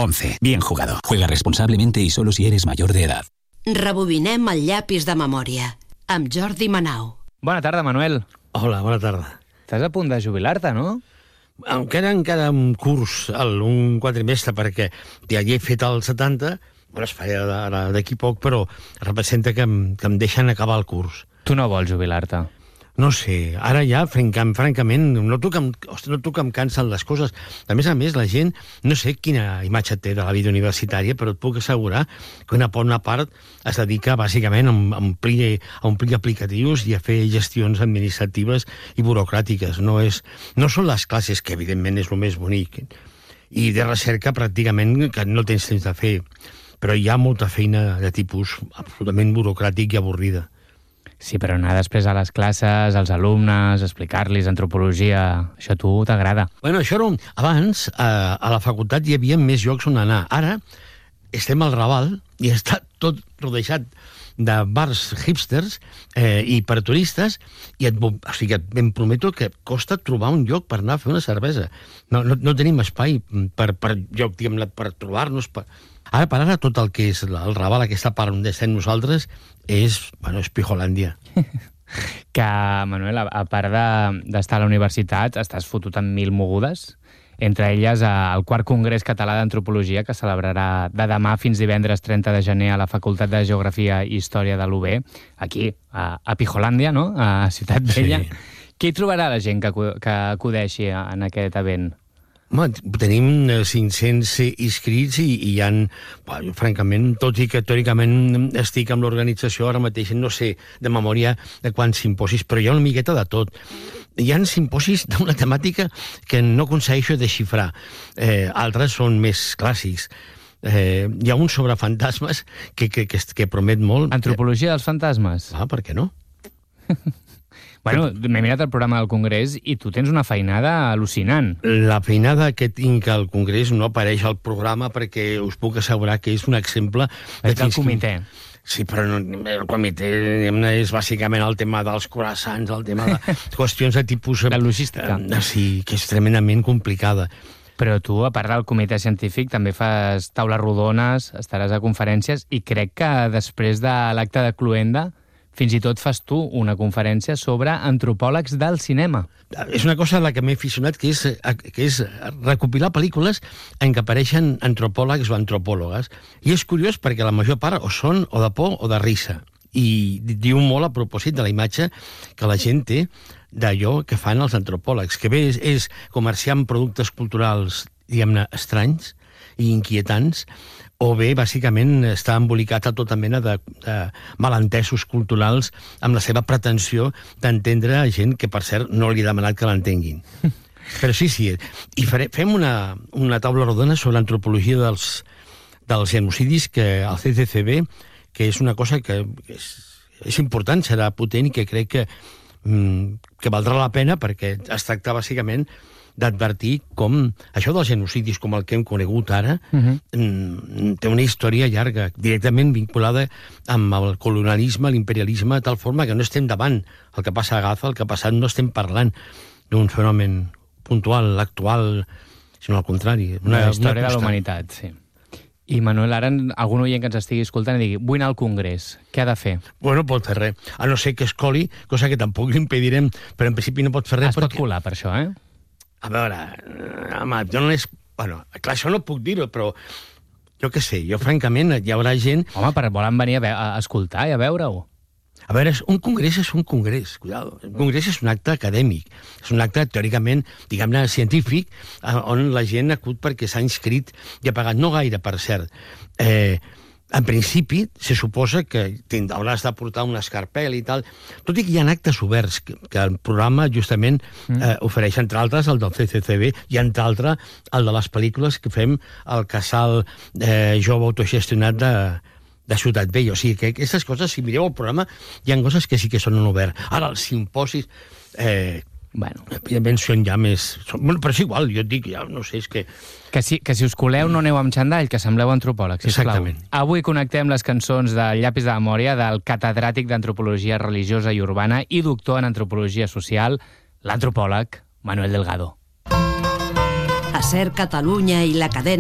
11. Bien jugado. Juega responsablemente y solo si eres mayor de edad. Rebobinem el llapis de memòria. Amb Jordi Manau. Bona tarda, Manuel. Hola, bona tarda. Estàs a punt de jubilar-te, no? Em queda encara un curs, un quadrimestre, perquè ja hi he fet el 70, bueno, es farà ara d'aquí poc, però representa que em deixen acabar el curs. Tu no vols jubilar-te? No sé, ara ja, francament, noto que em cansen les coses. A més, la gent, no sé quina imatge té de la vida universitària, però et puc assegurar que una bona part es dedica bàsicament a omplir aplicatius i a fer gestions administratives i burocràtiques. No són les classes, que evidentment és el més bonic, i de recerca pràcticament que no tens temps de fer, però hi ha molta feina de tipus absolutament burocràtic i avorrida. Sí, però anar després a les classes, als alumnes, explicar-los antropologia, això a tu t'agrada. Bueno, això era abans, a la facultat hi havia més llocs on anar. Ara estem al Raval i està tot rodejat de bars hipsters i per turistes, i em prometo que costa trobar un lloc per anar a fer una cervesa. No tenim espai per lloc, diguem-ne, per trobar-nos. Ara per ara tot el que és el Raval, aquesta part on estem nosaltres, és Pijolàndia. Que, Manuel, a part d'estar a la universitat, estàs fotut en 1000 mogudes, entre elles el 4 Congrés Català d'Antropologia, que celebrarà de demà fins divendres 30 de gener a la Facultat de Geografia i Història de l'UB, aquí, a Pijolàndia, no?, a Ciutat Vella. Sí. Què hi trobarà la gent que acudeixi en aquest event? Tenim 500 inscrits i hi ha, francament, tot i que teòricament estic amb l'organització ara mateix, no sé de memòria de quants simposis, però hi ha una miqueta de tot. Hi ha simposis d'una temàtica que no aconsegueixo desxifrar. Altres són més clàssics. Hi ha un sobre fantasmes que promet molt. Antropologia dels fantasmes? Per què no? Bueno, m'he mirat el programa del Congrés i tu tens una feinada al·lucinant. La feinada que tinc al Congrés no apareix al programa perquè us puc assegurar que és un exemple... És del comitè. Sí, però el comitè és bàsicament el tema dels croissants, el tema de qüestions de tipus... La logística. Sí, que és tremendament complicada. Però tu, a part del comitè científic, també fas taules rodones, estaràs a conferències, i crec que després de l'acte de Cluenda fins i tot fas tu una conferència sobre antropòlegs del cinema. És una cosa a la que m'he aficionat, que és recopilar pel·lícules en què apareixen antropòlegs o antropòlogues. I és curiós perquè la major part o són o de por o de risa. I diu molt a propòsit de la imatge que la gent té d'allò que fan els antropòlegs, que bé és comerciar amb productes culturals, diguem-ne, estranys i inquietants, o bé, bàsicament, està embolicat a tota mena de malentesos culturals amb la seva pretensió d'entendre gent que, per cert, no li ha demanat que l'entenguin. Però sí, i fem una taula rodona sobre l'antropologia dels genocidis al CCCB, que és una cosa que és important, serà potent i que crec que valdrà la pena, perquè es tracta bàsicament d'advertir com això dels genocidis, com el que hem conegut ara, té una història llarga, directament vinculada amb el colonialisme, l'imperialisme, de tal forma que no estem davant el que passa a Gaza, el que ha passat, no estem parlant d'un fenomen puntual, actual, sinó al contrari. Una història de la humanitat, sí. I, Manuel, ara algun oient que ens estigui escoltant i digui, vull anar al Congrés, què ha de fer? Bueno, pot fer res, a no ser que es coli, cosa que tampoc li impedirem, però en principi no pot fer res. Es pot colar per això, A veure, home, jo no és... Bueno, clar, això no puc dir-ho, però jo què sé, francament, hi haurà gent... Home, però volen venir a escoltar i a veure-ho. A veure, un congrés és un congrés, cuidado. Un congrés és un acte acadèmic, és un acte teòricament, diguem-ne, científic, on la gent acut perquè s'ha inscrit i ha pagat, no gaire, per cert. En principi, se suposa que hauràs de portar un escarpel i tal, tot i que hi ha actes oberts, que el programa justament ofereix, entre altres, el del CCCB, i entre altres, el de les pel·lícules que fem al casal jove autogestionat de Ciutat Vella. O sigui que aquestes coses, si mireu el programa, hi ha coses que sí que són en obert. Ara, els simposis... Bueno, evidentment són ja més... Però és igual, jo et dic, ja no sé, és que... Que si us coleu no aneu amb xandall, que sembleu antropòlegs, sisplau. Exactament. Avui connectem les cançons del llapis de memòria del catedràtic d'antropologia religiosa i urbana i doctor en antropologia social, l'antropòleg Manuel Delgado. A Ser Catalunya i la cadena